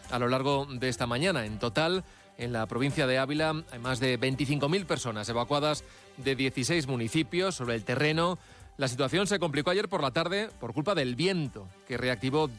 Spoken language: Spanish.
a lo largo de esta mañana. En total, en la provincia de Ávila hay más de 25.000 personas evacuadas de 16 municipios. Sobre el terreno, la situación se complicó ayer por la tarde por culpa del viento, que reactivó